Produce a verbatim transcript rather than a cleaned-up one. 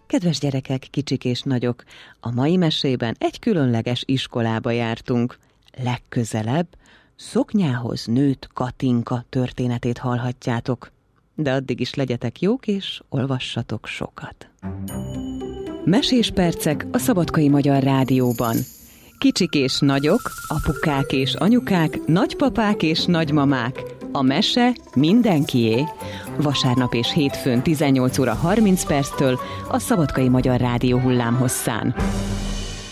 Kedves gyerekek, kicsik és nagyok, a mai mesében egy különleges iskolába jártunk. Legközelebb Szoknyához nőtt Katinka történetét hallhatjátok. De addig is legyetek jók és olvassatok sokat. Mesés percek a Szabadkai Magyar Rádióban. Kicsik és nagyok, apukák és anyukák, nagypapák és nagymamák. A mese mindenkié. Vasárnap és hétfőn tizennyolc óra harminc perctől a Szabadkai Magyar Rádió hullámhosszán.